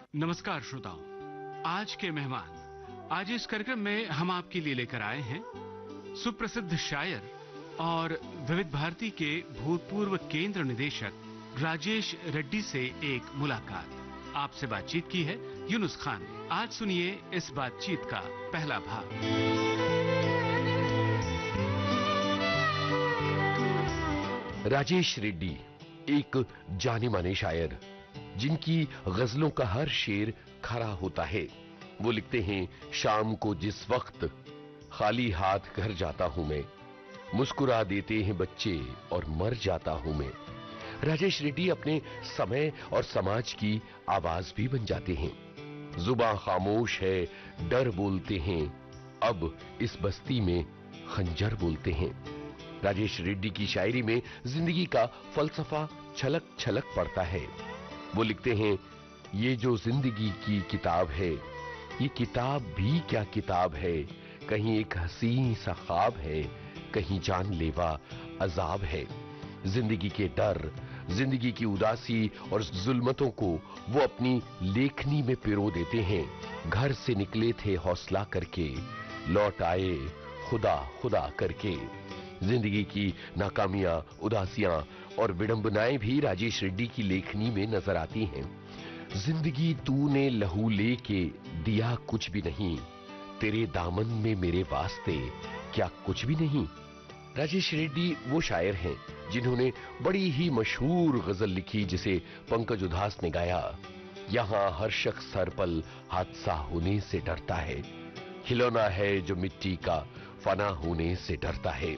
नमस्कार श्रोताओं, आज के मेहमान। आज इस कार्यक्रम में हम आपके लिए लेकर आए हैं सुप्रसिद्ध शायर और विविध भारती के भूतपूर्व केंद्र निदेशक राजेश रेड्डी से एक मुलाकात। आपसे बातचीत की है यूनुस खान ने। आज सुनिए इस बातचीत का पहला भाग। राजेश रेड्डी एक जाने माने शायर, जिनकी गजलों का हर शेर खरा होता है। वो लिखते हैं, शाम को जिस वक्त खाली हाथ घर जाता हूं मैं, मुस्कुरा देते हैं बच्चे और मर जाता हूं मैं। राजेश रेड्डी अपने समय और समाज की आवाज भी बन जाते हैं। जुबां खामोश है, डर बोलते हैं, अब इस बस्ती में खंजर बोलते हैं। राजेश रेड्डी की शायरी में जिंदगी का फलसफा छलक छलक पड़ता है। वो लिखते हैं, ये जो जिंदगी की किताब है, ये किताब भी क्या किताब है, कहीं एक हसीन सा ख्वाब है, कहीं जानलेवा अजाब है। जिंदगी के डर, जिंदगी की उदासी और जुल्मतों को वो अपनी लेखनी में पिरो देते हैं। घर से निकले थे हौसला करके, लौट आए खुदा खुदा करके। जिंदगी की नाकामियां, उदासियां और विडंबनाएं भी राजेश रेड्डी की लेखनी में नजर आती हैं। जिंदगी तूने लहू लेके दिया कुछ भी नहीं, तेरे दामन में मेरे वास्ते क्या कुछ भी नहीं। राजेश रेड्डी वो शायर हैं जिन्होंने बड़ी ही मशहूर गजल लिखी, जिसे पंकज उधास ने गाया, यहां हर शख्स हर पल हादसा होने से डरता है, खिलौना है जो मिट्टी का फना होने से डरता है।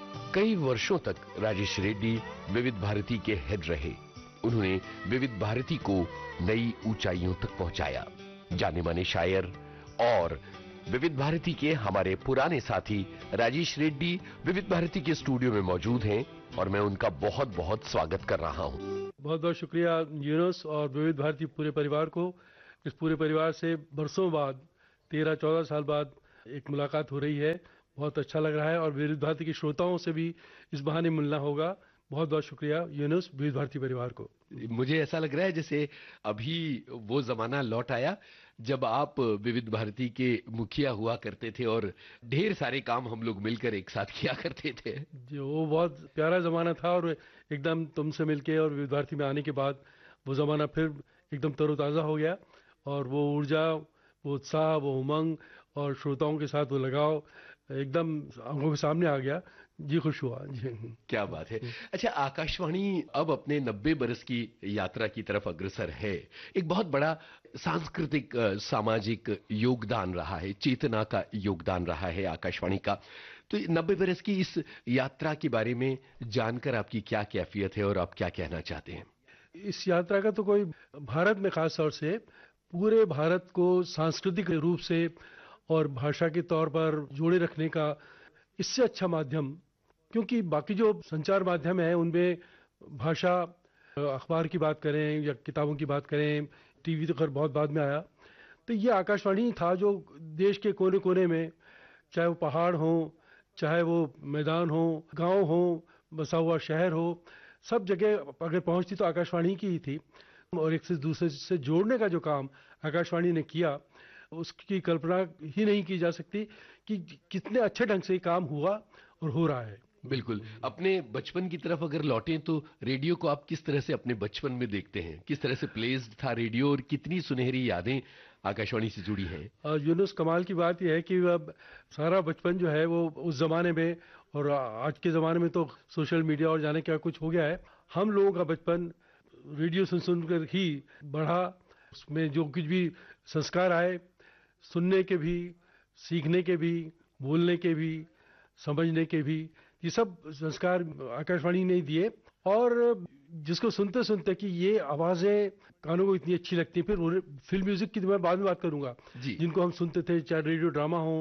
कई वर्षों तक राजेश रेड्डी विविध भारती के हेड रहे। उन्होंने विविध भारती को नई ऊंचाइयों तक पहुंचाया। जाने माने शायर और विविध भारती के हमारे पुराने साथी राजेश रेड्डी विविध भारती के स्टूडियो में मौजूद हैं और मैं उनका बहुत बहुत स्वागत कर रहा हूं। बहुत बहुत शुक्रिया यूनुस और विविध भारती पूरे परिवार को। इस पूरे परिवार से बरसों बाद, 13-14 साल बाद एक मुलाकात हो रही है। बहुत अच्छा लग रहा है और विविध भारती के श्रोताओं से भी इस बहाने मिलना होगा। बहुत बहुत शुक्रिया यूनुस, विविध भारती परिवार को। मुझे ऐसा लग रहा है जैसे अभी वो जमाना लौट आया जब आप विविध भारती के मुखिया हुआ करते थे और ढेर सारे काम हम लोग मिलकर एक साथ किया करते थे। जो वो बहुत प्यारा जमाना था और एकदम तुमसे मिलके और विविध भारती में आने के बाद वो जमाना फिर एकदम तरोताज़ा हो गया और वो ऊर्जा, वो उत्साह, वो उमंग और श्रोताओं के साथ वो लगाव एकदम आंखों के सामने आ गया। जी, खुश हुआ जी। क्या बात है। अच्छा, आकाशवाणी अब अपने 90 बरस की यात्रा की तरफ अग्रसर है। एक बहुत बड़ा सांस्कृतिक सामाजिक योगदान रहा है, चेतना का योगदान रहा है आकाशवाणी का। तो 90 बरस की इस यात्रा के बारे में जानकर आपकी क्या कैफियत है और आप क्या कहना चाहते हैं? इस यात्रा का तो कोई भारत में खास तौर से पूरे भारत को सांस्कृतिक रूप से और भाषा के तौर पर जोड़े रखने का इससे अच्छा माध्यम, क्योंकि बाकी जो संचार माध्यम है उनमें भाषा, अखबार की बात करें या किताबों की बात करें, टीवी तो खैर बहुत बाद में आया, तो ये आकाशवाणी था जो देश के कोने कोने में, चाहे वो पहाड़ हो, चाहे वो मैदान हो, गांव हो, बसा हुआ शहर हो, सब जगह अगर पहुंचती तो आकाशवाणी की ही थी। और एक से दूसरे से जोड़ने का जो काम आकाशवाणी ने किया, उसकी कल्पना ही नहीं की जा सकती कि कितने अच्छे ढंग से काम हुआ और हो रहा है। बिल्कुल। अपने बचपन की तरफ अगर लौटें तो रेडियो को आप किस तरह से अपने बचपन में देखते हैं? किस तरह से प्लेस्ड था रेडियो और कितनी सुनहरी यादें आकाशवाणी से जुड़ी हैं? यूनुस, कमाल की बात यह है कि अब सारा बचपन जो है वो उस जमाने में और आज के जमाने में तो सोशल मीडिया और जाने क्या कुछ हो गया है। हम लोगों का बचपन रेडियो सुन सुनकर ही बढ़ा। उसमें जो कुछ भी संस्कार आए, सुनने के भी, सीखने के भी, बोलने के भी, समझने के भी, ये सब संस्कार आकाशवाणी ने दिए। और जिसको सुनते सुनते कि ये आवाजें कानों को इतनी अच्छी लगती है, फिर फिल्म म्यूजिक की तो मैं बाद में बात करूंगा, जिनको हम सुनते थे, चाहे रेडियो ड्रामा हो,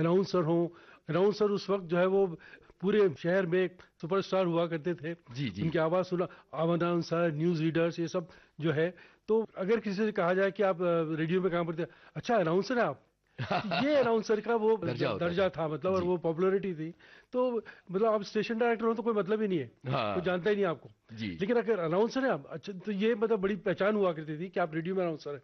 अनाउंसर उस वक्त जो है वो पूरे शहर में सुपरस्टार हुआ करते थे। उनकी आवाज सुना, अनाउंसर, न्यूज रीडर्स, ये सब जो है। तो अगर किसी से कहा जाए कि आप रेडियो में काम करते हैं, अच्छा अनाउंसर है आप, ये अनाउंसर का वो दर्जा था, मतलब, और वो पॉपुलैरिटी थी। तो मतलब आप स्टेशन डायरेक्टर हो तो कोई मतलब ही नहीं है, कोई जानता ही नहीं आपको। लेकिन अगर अनाउंसर है आप, अच्छा, तो ये मतलब बड़ी पहचान हुआ करती थी कि आप रेडियो में अनाउंसर है।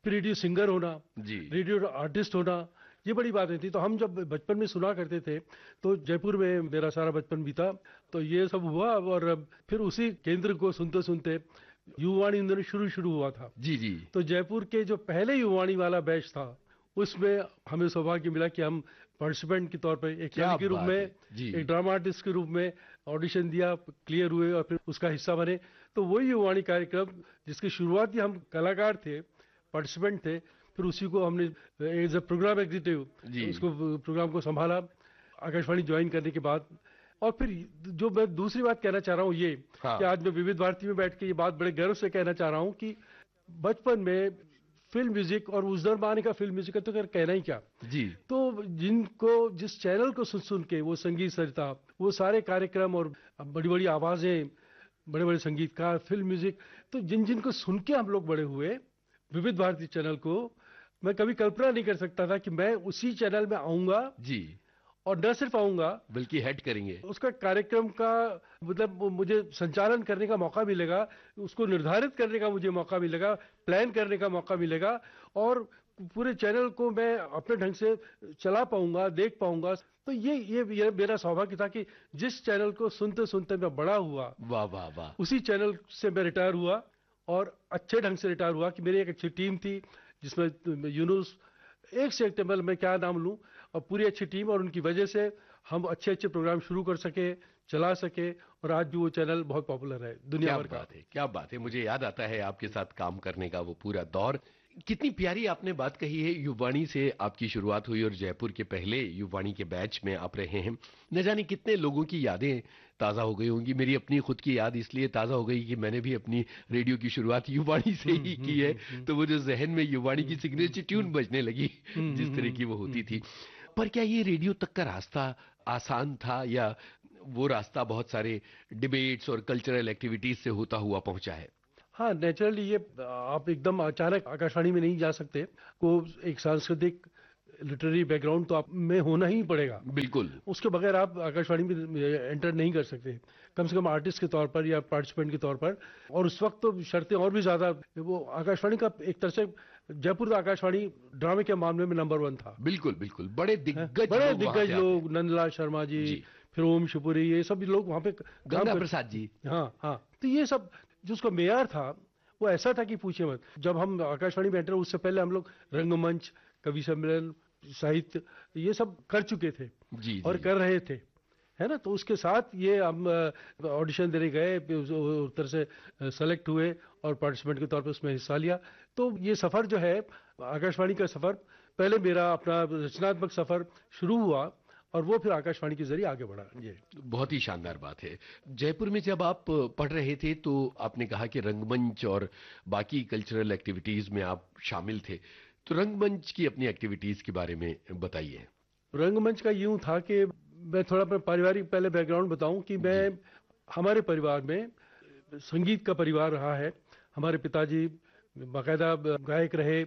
फिर रेडियो सिंगर होना, जी रेडियो आर्टिस्ट होना, ये बड़ी बातें थी। तो हम जब बचपन में सुना करते थे, तो जयपुर में मेरा सारा बचपन बीता, तो ये सब हुआ। और फिर उसी केंद्र को सुनते सुनते युवावाणी इन दिनों शुरू हुआ था। जी जी तो जयपुर के जो पहले युवावाणी वाला बैच था, उसमें हमें सौभाग्य मिला कि हम पार्टिसिपेंट के तौर पर एक क्या के रूप बात में, है जी। एक ड्रामा आर्टिस्ट के रूप में ऑडिशन दिया, क्लियर हुए और फिर उसका हिस्सा बने। तो वही युवावाणी कार्यक्रम जिसकी शुरुआती हम कलाकार थे, पार्टिसिपेंट थे, फिर उसी को हमने as a programme ji. Executive उसको प्रोग्राम को संभाला आकाशवाणी ज्वाइन करने के बाद। और फिर जो मैं दूसरी बात कहना चाह रहा हूँ ये, हाँ। कि आज मैं विविध भारती में बैठ के ये बात बड़े गर्व से कहना चाह रहा हूँ कि बचपन में फिल्म म्यूजिक, और उस जमाने का फिल्म म्यूजिक का तो कहना ही क्या। जी तो जिनको जिस चैनल को सुन सुन के वो संगीत सरिता, वो सारे कार्यक्रम और बड़ी बड़ी आवाजें, बड़े बड़े संगीतकार, फिल्म म्यूजिक, तो जिनको सुन के हम लोग बड़े हुए, विविध भारती चैनल को, मैं कभी कल्पना नहीं कर सकता था कि मैं उसी चैनल में आऊंगा, जी और न सिर्फ आऊंगा बल्कि हेड करेंगे। उसका कार्यक्रम का मतलब मुझे संचालन करने का मौका मिलेगा, उसको निर्धारित करने का मुझे मौका मिलेगा, प्लान करने का मौका मिलेगा, और पूरे चैनल को मैं अपने ढंग से चला पाऊंगा, देख पाऊंगा। तो ये मेरा सौभाग्य था कि जिस चैनल को सुनते सुनते मैं बड़ा हुआ, वाह वाह वाह। उसी चैनल से मैं रिटायर हुआ, और अच्छे ढंग से रिटायर हुआ कि मेरी एक अच्छी टीम थी, जिसमें यूनुस, एक से एक टेबल में क्या नाम लूं, और पूरी अच्छी टीम, और उनकी वजह से हम अच्छे अच्छे प्रोग्राम शुरू कर सके, चला सके, और आज भी वो चैनल बहुत पॉपुलर है दुनिया भर का। बात है, क्या बात है। मुझे याद आता है आपके साथ काम करने का वो पूरा दौर। कितनी प्यारी आपने बात कही है। युवाणी से आपकी शुरुआत हुई और जयपुर के पहले युवाणी के बैच में आप रहे हैं। न जाने कितने लोगों की यादें ताज़ा हो गई होंगी। मेरी अपनी खुद की याद इसलिए ताज़ा हो गई कि मैंने भी अपनी रेडियो की शुरुआत युवाणी से ही की है। तो वो जो जहन में युवाणी की सिग्नेचर ट्यून बजने लगी, जिस तरह की वो होती थी। पर क्या ये रेडियो तक का रास्ता आसान था, या वो रास्ता बहुत सारे डिबेट्स और कल्चरल एक्टिविटीज से होता हुआ पहुंचा है? हाँ, नेचुरली ये आप एकदम अचानक आकाशवाणी में नहीं जा सकते, को एक सांस्कृतिक लिटरेरी बैकग्राउंड तो आप में होना ही पड़ेगा। बिल्कुल। उसके बगैर आप आकाशवाणी में एंटर नहीं कर सकते, कम से कम आर्टिस्ट के तौर पर या पार्टिसिपेंट के तौर पर। और उस वक्त तो शर्तें और भी ज्यादा, वो आकाशवाणी का एक तरह से जयपुर आकाशवाणी ड्रामे के मामले में नंबर 1 था। बिल्कुल बिल्कुल। बड़े दिग्गज लोग, नंदलाल शर्मा जी, फिर ओम शिवपुरी, ये सब लोग वहाँ पे, गंगा प्रसाद जी। हाँ हाँ, तो ये सब जो उसका मेयार था वो ऐसा था कि पूछे मत। जब हम आकाशवाणी में एंटर, उससे पहले हम लोग रंगमंच, कवि सम्मेलन, साहित्य, ये सब कर चुके थे जी और कर रहे थे, है ना। तो उसके साथ ये हम ऑडिशन देने गए, उधर से सेलेक्ट हुए और पार्टिसिपेंट के तौर पर उसमें हिस्सा लिया। तो ये सफर जो है आकाशवाणी का सफर, पहले मेरा अपना रचनात्मक सफर शुरू हुआ और वो फिर आकाशवाणी के जरिए आगे बढ़ा। ये बहुत ही शानदार बात है। जयपुर में जब आप पढ़ रहे थे तो आपने कहा कि रंगमंच और बाकी कल्चरल एक्टिविटीज में आप शामिल थे। तो रंगमंच की अपनी एक्टिविटीज के बारे में बताइए। रंगमंच का यूं था कि मैं थोड़ा अपना पारिवारिक पहले बैकग्राउंड बताऊं कि मैं, हमारे परिवार में संगीत का परिवार रहा है। हमारे पिताजी बाकायदा गायक रहे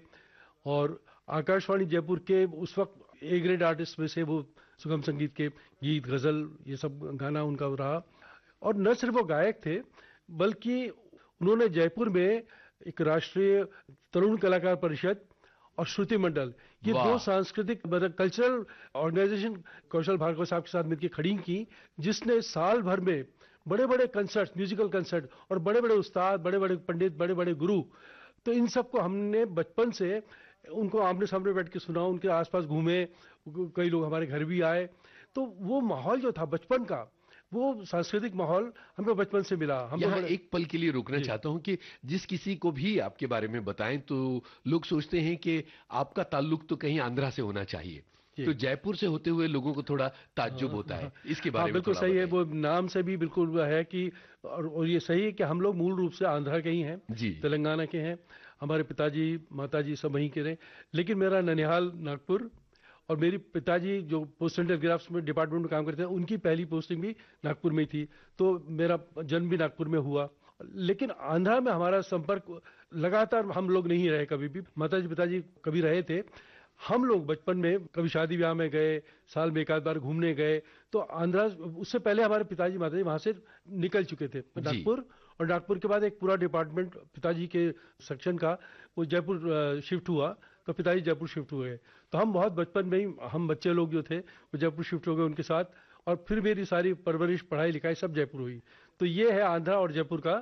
और आकाशवाणी जयपुर के उस वक्त ए ग्रेड आर्टिस्ट में से वो सुगम संगीत के गीत, गजल, ये सब गाना उनका रहा। और न सिर्फ वो गायक थे बल्कि उन्होंने जयपुर में एक राष्ट्रीय तरुण कलाकार परिषद और श्रुति मंडल, ये दो सांस्कृतिक कल्चरल ऑर्गेनाइजेशन कौशल भार्गव साहब के साथ मिलकर खड़ी की, जिसने साल भर में बड़े बड़े कंसर्ट, म्यूजिकल कंसर्ट, और बड़े बड़े उस्ताद, बड़े बड़े पंडित, बड़े बड़े गुरु, तो इन सबको हमने बचपन से उनको आमने सामने बैठ के सुना, उनके आसपास घूमे, कई लोग हमारे घर भी आए। तो वो माहौल जो था बचपन का, वो सांस्कृतिक माहौल हमें बचपन से मिला। हम यहाँ एक पल के लिए रुकना चाहता हूँ कि जिस किसी को भी आपके बारे में बताएं तो लोग सोचते हैं कि आपका ताल्लुक तो कहीं आंध्रा से होना चाहिए, तो जयपुर से होते हुए लोगों को थोड़ा ताज्जुब होता है। इसके बारे में बिल्कुल सही है, वो नाम से भी बिल्कुल है कि, और ये सही है कि हम लोग मूल रूप से आंध्रा के ही हैं, तेलंगाना के हैं। हमारे पिताजी माताजी सब वहीं के रहे, लेकिन मेरा ननिहाल नागपुर, और मेरी पिताजी जो पोस्ट एंड टेलीग्राफ्स में डिपार्टमेंट में काम करते हैं, उनकी पहली पोस्टिंग भी नागपुर में थी, तो मेरा जन्म भी नागपुर में हुआ। लेकिन आंध्रा में हमारा संपर्क लगातार हम लोग नहीं रहे कभी भी। माताजी पिताजी कभी रहे थे, हम लोग बचपन में कभी शादी ब्याह में गए, साल में एक आध बार घूमने गए, तो आंध्रा, उससे पहले हमारे पिताजी माताजी वहां से निकल चुके थे नागपुर, और नागपुर के बाद एक पूरा डिपार्टमेंट पिताजी के सेक्शन का वो जयपुर शिफ्ट हुआ, तो पिताजी जयपुर शिफ्ट हुए। तो हम बहुत बचपन में ही, हम बच्चे लोग जो थे वो जयपुर शिफ्ट हो गए उनके साथ, और फिर मेरी सारी परवरिश पढ़ाई लिखाई सब जयपुर हुई। तो ये है आंध्रा और जयपुर का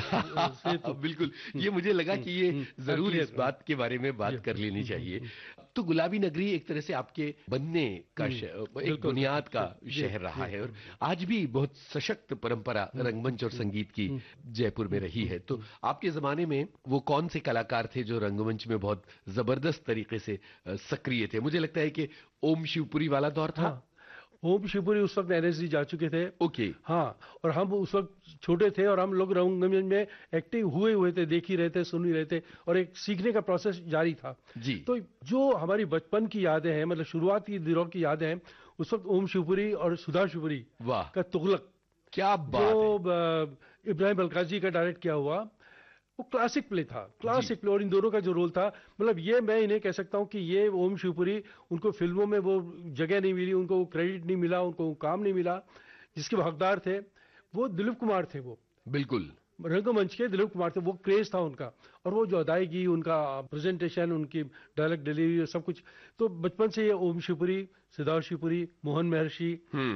सेतु। बिल्कुल, ये मुझे लगा कि ये जरूर इस बात के बारे में बात कर लेनी चाहिए। तो गुलाबी नगरी एक तरह से आपके बनने का एक बुनियाद का शहर रहा है, और आज भी बहुत सशक्त परंपरा रंगमंच और संगीत की जयपुर में रही है। तो आपके जमाने में वो कौन से कलाकार थे जो रंगमंच में बहुत जबरदस्त तरीके से सक्रिय थे? मुझे लगता है कि ओम शिवपुरी वाला दौर था। हाँ, ओम शिवपुरी उस वक्त एनएसजी जा चुके थे। ओके। हाँ, और हम उस वक्त छोटे थे और हम लोग रंगमंच में एक्टिव हुए थे, देख ही रहे थे, सुन ही रहे थे, और एक सीखने का प्रोसेस जारी था जी। तो जो हमारी बचपन की यादें हैं, मतलब शुरुआत की दिनों की यादें हैं, उस वक्त ओम शिवपुरी और सुधा शिवपुरी वाह, का तुगलक, क्या बात है। जो इब्राहिम अलकाजी का डायरेक्ट किया हुआ, वो क्लासिक प्ले था, क्लासिक प्ले। और इन दोनों का जो रोल था, मतलब ये मैं इन्हें कह सकता हूँ कि ये ओम शिवपुरी, उनको फिल्मों में वो जगह नहीं मिली, उनको क्रेडिट नहीं मिला, उनको वो काम नहीं मिला जिसके वो हकदार थे, वो दिलीप कुमार थे। वो बिल्कुल रंगमंच के दिलीप कुमार थे, वो क्रेज था उनका, और वो जो अदायगी, उनका प्रेजेंटेशन, उनकी डायलॉग डिलीवरी, सब कुछ। तो बचपन से ये ओम शिवपुरी, सिद्धार्थ शिवपुरी, मोहन महर्षि,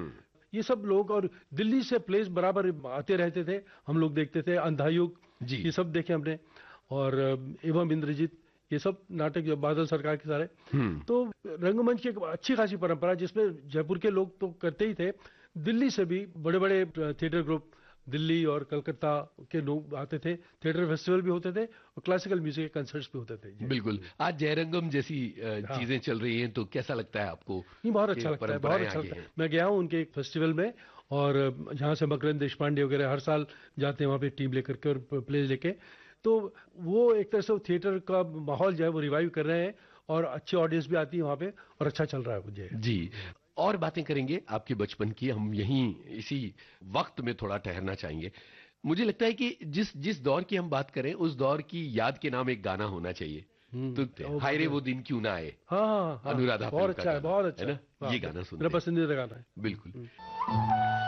ये सब लोग, और दिल्ली से प्लेस बराबर आते रहते थे, हम लोग देखते थे। अंधायुग जी, ये सब देखे हमने, और एवं इंद्रजीत, ये सब नाटक जो बादल सरकार के सारे। तो रंगमंच की एक अच्छी खासी परंपरा, जिसमें जयपुर के लोग तो करते ही थे, दिल्ली से भी बड़े बड़े थिएटर ग्रुप, दिल्ली और कलकत्ता के लोग आते थे, थिएटर फेस्टिवल भी होते थे और क्लासिकल म्यूजिक के कंसर्ट्स भी होते थे। बिल्कुल। आज जयरंगम जैसी चीजें चल रही हैं, तो कैसा लगता है आपको? नहीं, बहुत अच्छा लगता है, बहुत अच्छा लगता है। मैं गया हूँ उनके एक फेस्टिवल में, और जहाँ से मकरंद देशपांडे वगैरह हर साल जाते हैं वहाँ पे टीम लेकर के और प्लेज लेके। तो वो एक तरह से थिएटर का माहौल जो है वो रिवाइव कर रहे हैं, और अच्छी ऑडियंस भी आती है वहाँ पे, और अच्छा चल रहा है मुझे। जी, और बातें करेंगे आपके बचपन की। हम यहीं इसी वक्त में थोड़ा ठहरना चाहेंगे। मुझे लगता है कि जिस दौर की हम बात करें, उस दौर की याद के नाम एक गाना होना चाहिए। तो हाय रे वो दिन क्यों ना आए, हाँ, अनुराधा, बहुत अच्छा है, बहुत अच्छा है ना? ये गाना सुनते मेरा पसंदीदा गाना है। बिल्कुल।